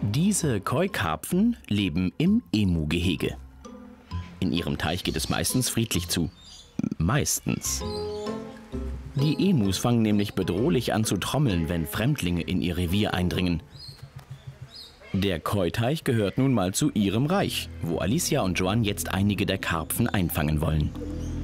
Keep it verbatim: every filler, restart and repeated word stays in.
Diese Koi-Karpfen leben im Emu-Gehege. In ihrem Teich geht es meistens friedlich zu. Meistens. Die Emus fangen nämlich bedrohlich an zu trommeln, wenn Fremdlinge in ihr Revier eindringen. Der Koi-Teich gehört nun mal zu ihrem Reich, wo Alicia und Joan jetzt einige der Karpfen einfangen wollen.